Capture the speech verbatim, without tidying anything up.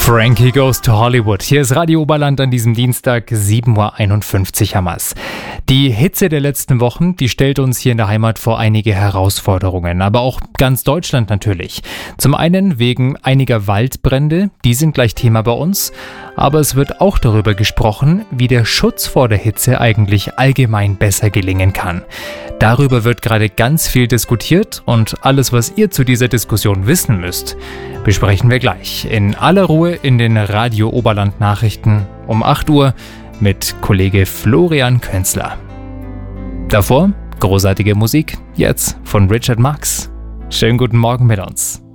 Frankie Goes to Hollywood. Hier ist Radio Oberland an diesem Dienstag, sieben Uhr einundfünfzig Hammers. Die Hitze der letzten Wochen, die stellt uns hier in der Heimat vor einige Herausforderungen, aber auch ganz Deutschland natürlich. Zum einen wegen einiger Waldbrände, die sind gleich Thema bei uns, aber es wird auch darüber gesprochen, wie der Schutz vor der Hitze eigentlich allgemein besser gelingen kann. Darüber wird gerade ganz viel diskutiert und alles, was ihr zu dieser Diskussion wissen müsst, besprechen wir gleich in aller Ruhe in den Radio Oberland Nachrichten um acht Uhr mit Kollege Florian Künzler. Davor großartige Musik, jetzt von Richard Marx. Schönen guten Morgen mit uns.